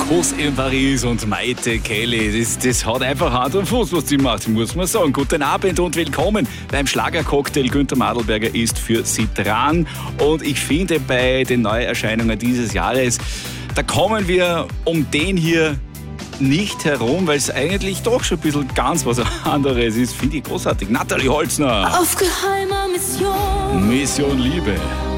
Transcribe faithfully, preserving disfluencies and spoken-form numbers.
Kuss in Paris und Maite Kelly. Das, das hat einfach Hand und Fuß, was sie macht, muss man sagen. Guten Abend und willkommen beim Schlagercocktail. Günther Madlberger ist für Sie dran. Und ich finde, bei den Neuerscheinungen dieses Jahres, da kommen wir um den hier nicht herum, weil es eigentlich doch schon ein bisschen ganz was anderes ist. Finde ich großartig. Nathalie Holzner. Auf geheimer Mission. Mission Liebe.